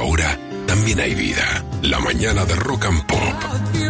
ahora también hay vida. La mañana de Rock and Pop.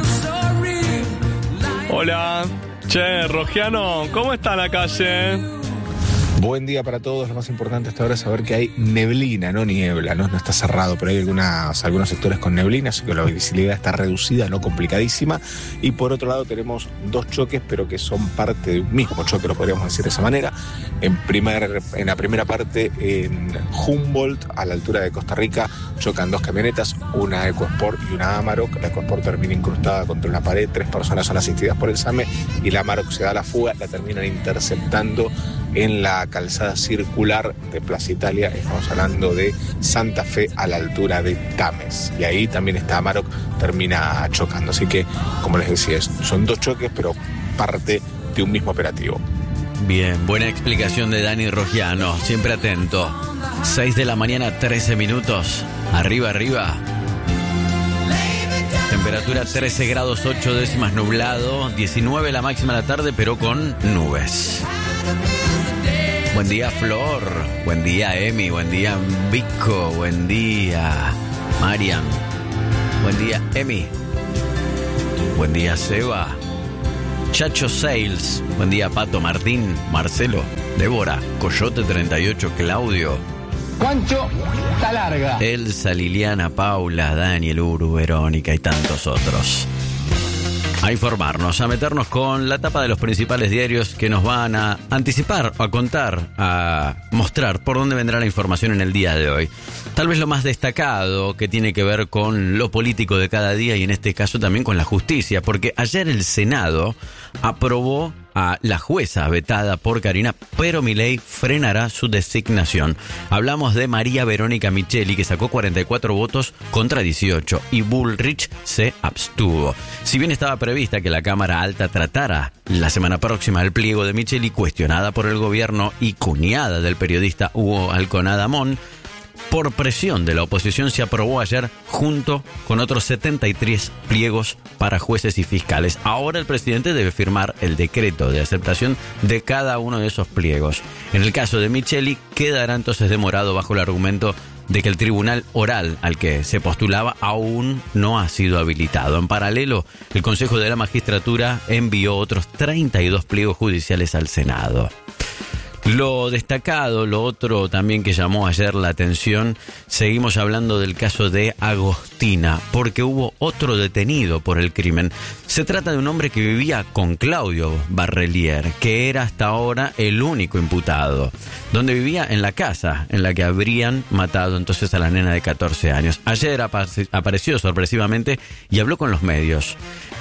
Hola. Che, Rogiano, ¿cómo está la calle? Buen día para todos. Lo más importante hasta ahora es saber que hay neblina, no niebla, no está cerrado, pero hay algunos sectores con neblina, así que la visibilidad está reducida, no complicadísima. Y por otro lado tenemos dos choques, pero que son parte de un mismo choque, lo podríamos decir de esa manera. En la primera parte, en Humboldt, a la altura de Costa Rica, chocan dos camionetas, una EcoSport y una Amarok. La EcoSport termina incrustada contra una pared, 3 personas son asistidas por el SAME y la Amarok se da la fuga, la terminan interceptando en la calzada circular de Plaza Italia. Estamos hablando de Santa Fe a la altura de Tames, y ahí también está Amarok, termina chocando. Así que, como les decía, son dos choques pero parte de un mismo operativo. Bien, buena explicación de Dani Rogiano, siempre atento. 6 de la mañana, 13 minutos. Arriba. Temperatura 13 grados 8 décimas, nublado. 19 la máxima de la tarde, pero con nubes. Buen día, Flor. Buen día, Emi. Buen día, Vico. Buen día, Marian. Buen día, Emi. Buen día, Seba. Chacho Sales. Buen día, Pato, Martín, Marcelo, Débora, Coyote 38, Claudio. Juancho, está larga. Elsa, Liliana, Paula, Daniel, Uru, Verónica y tantos otros. A informarnos, a meternos con la tapa de los principales diarios que nos van a anticipar, a contar, a mostrar por dónde vendrá la información en el día de hoy. Tal vez lo más destacado que tiene que ver con lo político de cada día y en este caso también con la justicia, porque ayer el Senado aprobó a la jueza vetada por Karina, pero Milei frenará su designación. Hablamos de María Verónica Micheli, que sacó 44 votos contra 18, y Bullrich se abstuvo. Si bien estaba prevista que la Cámara Alta tratara la semana próxima el pliego de Micheli, cuestionada por el gobierno y cuñada del periodista Hugo Alconada Mon, por presión de la oposición se aprobó ayer junto con otros 73 pliegos para jueces y fiscales. Ahora el presidente debe firmar el decreto de aceptación de cada uno de esos pliegos. En el caso de Micheli, quedará entonces demorado bajo el argumento de que el tribunal oral al que se postulaba aún no ha sido habilitado. En paralelo, el Consejo de la Magistratura envió otros 32 pliegos judiciales al Senado. Lo destacado, lo otro también que llamó ayer la atención, seguimos hablando del caso de Agostina, porque hubo otro detenido por el crimen. Se trata de un hombre que vivía con Claudio Barrelier, que era hasta ahora el único imputado, donde vivía en la casa en la que habrían matado entonces a la nena de 14 años. Ayer apareció sorpresivamente y habló con los medios.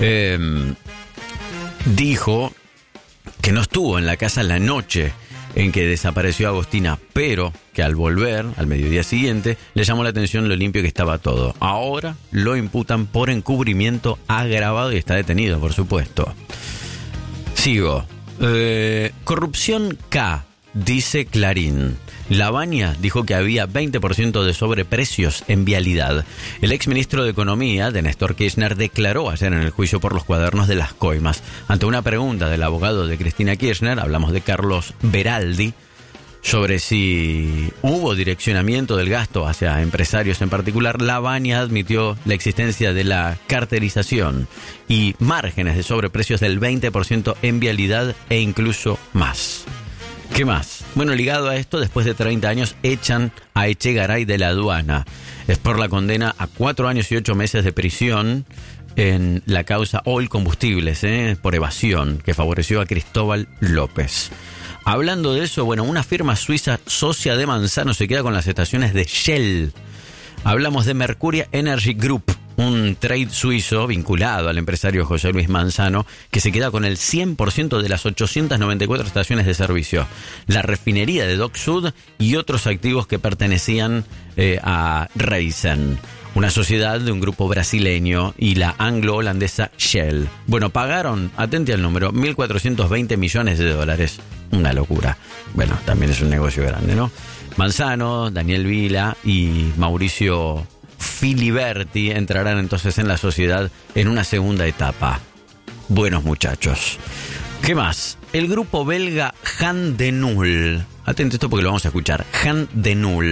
Dijo que no estuvo en la casa la noche en que desapareció Agostina, pero que al volver, al mediodía siguiente, le llamó la atención lo limpio que estaba todo. Ahora lo imputan por encubrimiento agravado y está detenido, por supuesto. Sigo. Corrupción K, dice Clarín. Lavagna dijo que había 20% de sobreprecios en vialidad. El exministro de Economía, de Néstor Kirchner, declaró ayer en el juicio por los cuadernos de las coimas. Ante una pregunta del abogado de Cristina Kirchner, hablamos de Carlos Beraldi, sobre si hubo direccionamiento del gasto hacia empresarios en particular, Lavagna admitió la existencia de la carterización y márgenes de sobreprecios del 20% en vialidad e incluso más. ¿Qué más? Bueno, ligado a esto, después de 30 años echan a Echegaray de la aduana. Es por la condena a 4 años y 8 meses de prisión en la causa Oil Combustibles, por evasión, que favoreció a Cristóbal López. Hablando de eso, bueno, una firma suiza socia de Manzano se queda con las estaciones de Shell. Hablamos de Mercuria Energy Group, un trade suizo vinculado al empresario José Luis Manzano, que se queda con el 100% de las 894 estaciones de servicio, la refinería de Dock Sud y otros activos que pertenecían a Raizen, una sociedad de un grupo brasileño, y la anglo-holandesa Shell. Bueno, pagaron, atente al número, $1.420 millones. Una locura. Bueno, también es un negocio grande, ¿no? Manzano, Daniel Vila y Mauricio Filiberti entrarán entonces en la sociedad en una segunda etapa. Buenos muchachos. ¿Qué más? El grupo belga Han de Nul. Atento esto porque lo vamos a escuchar. Han de Nul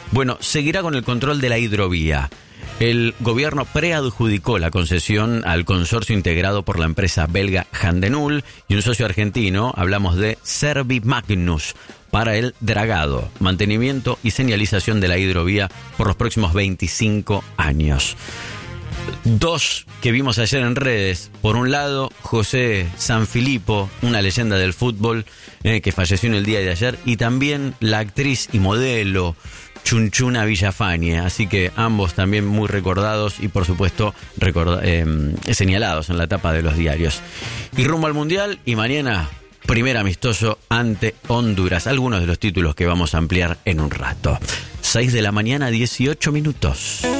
Bueno, seguirá con el control de la hidrovía. El gobierno preadjudicó la concesión al consorcio integrado por la empresa belga Handenul y un socio argentino, hablamos de Servimagnus, para el dragado, mantenimiento y señalización de la hidrovía por los próximos 25 años. Dos que vimos ayer en redes. Por un lado, José Sanfilippo, una leyenda del fútbol que falleció en el día de ayer, y también la actriz y modelo Chunchuna Villafañe, así que ambos también muy recordados y por supuesto señalados en la tapa de los diarios. Y rumbo al Mundial, y mañana primer amistoso ante Honduras. Algunos de los títulos que vamos a ampliar en un rato. 6 de la mañana, 18 minutos.